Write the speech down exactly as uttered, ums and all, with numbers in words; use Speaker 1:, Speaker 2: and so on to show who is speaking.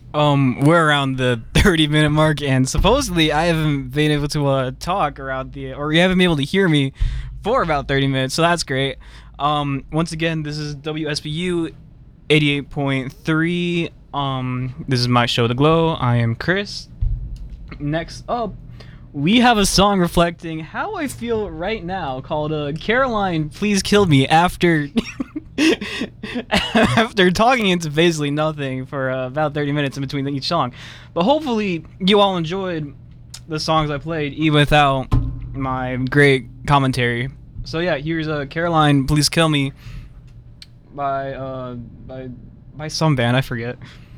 Speaker 1: Um, we're around the thirty minute mark, and supposedly I haven't been able to uh, talk around the, or you haven't been able to hear me for about thirty minutes, so that's great. Um, once again, this is W S B U eighty-eight point three. Um, this is my show, The Glow. I am Chris. Next up, we have a song reflecting how I feel right now called uh, Caroline, Please Kill Me, after after talking into basically nothing for uh, about thirty minutes in between each song. But hopefully you all enjoyed the songs I played even without my great commentary. So yeah, here's uh, Caroline, Please Kill Me by uh, by by some band, I forget.